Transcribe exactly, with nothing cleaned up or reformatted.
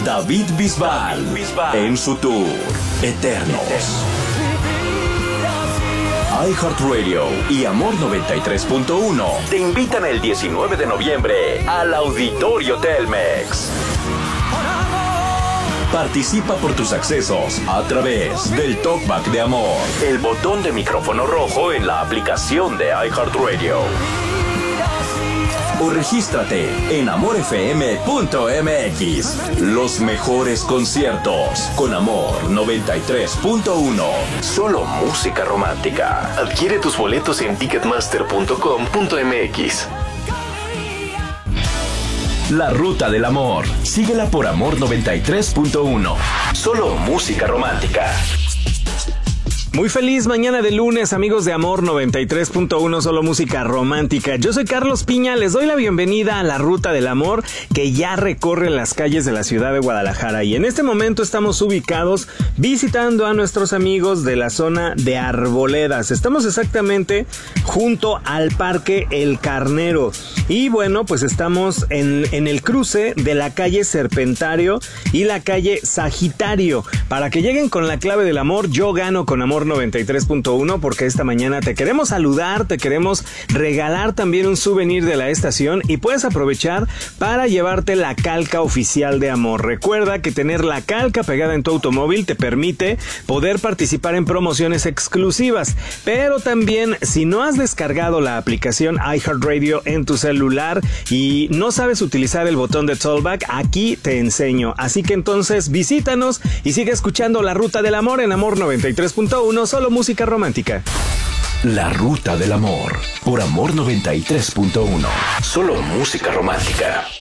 David Bisbal, en su tour Eternos. iHeartRadio y Amor noventa y tres punto uno te invitan el diecinueve de noviembre al Auditorio Telmex. Participa por tus accesos a través del Talkback de Amor, el botón de micrófono rojo en la aplicación de iHeartRadio. O regístrate en amor f m punto m x. Los mejores conciertos con Amor noventa y tres punto uno. Solo música romántica. Adquiere tus boletos en ticketmaster punto com punto m x. La Ruta del Amor. Síguela por Amor noventa y tres punto uno. Solo música romántica. Muy feliz mañana de lunes, amigos de Amor noventa y tres punto uno, solo música romántica. Yo soy Carlos Piña, les doy la bienvenida a la Ruta del Amor que ya recorre las calles de la ciudad de Guadalajara. Y en este momento estamos ubicados visitando a nuestros amigos de la zona de Arboledas. Estamos exactamente junto al Parque El Carnero. Y bueno, pues estamos en, en el cruce de la calle Serpentario y la calle Sagitario. Para que lleguen con la clave del amor, yo gano con Amor noventa y tres punto uno, porque esta mañana te queremos saludar, te queremos regalar también un souvenir de la estación y puedes aprovechar para llevarte la calca oficial de Amor. Recuerda que tener la calca pegada en tu automóvil te permite poder participar en promociones exclusivas, pero también si no has descargado la aplicación iHeartRadio en tu celular y no sabes utilizar el botón de Talkback, aquí te enseño. Así que entonces visítanos y sigue escuchando La Ruta del Amor en Amor noventa y tres punto uno. Solo música romántica. La Ruta del Amor por Amor noventa y tres punto uno. Solo música romántica.